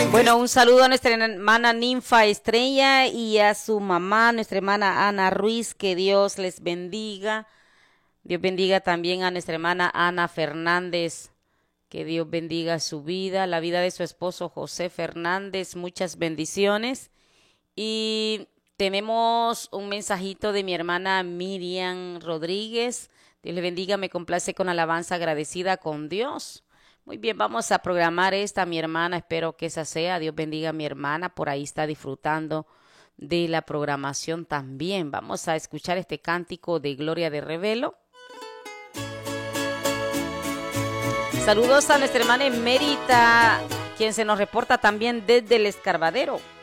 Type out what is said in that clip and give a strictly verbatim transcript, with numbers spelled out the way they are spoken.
Bueno, un saludo a nuestra hermana Ninfa Estrella y a su mamá, nuestra hermana Ana Ruiz, que Dios les bendiga. Dios bendiga también a nuestra hermana Ana Fernández, que Dios bendiga su vida, la vida de su esposo José Fernández, muchas bendiciones. Y tenemos un mensajito de mi hermana Miriam Rodríguez. Dios le bendiga, me complace con alabanza agradecida con Dios. Muy bien, vamos a programar esta, mi hermana, espero que esa sea. Dios bendiga a mi hermana, por ahí está disfrutando de la programación también. Vamos a escuchar este cántico de Gloria de Revelo. Saludos a nuestra hermana Emérita, quien se nos reporta también desde el Escarbadero.